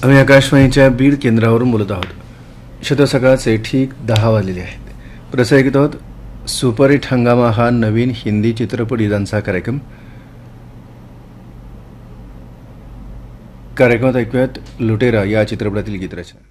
आम्ही आकाशवाणीच्या बीड केंद्रावरून बोलत आहोत. शत सकाळचे ठीक 10 वाजलेले आहेत. प्रसारित आहोत सुपरहिट हंगामा हा नवीन हिंदी चित्रपट ईदांचा कार्यक्रमात ऐकूयात लुटेरा या चित्रपटातील गीतरचना.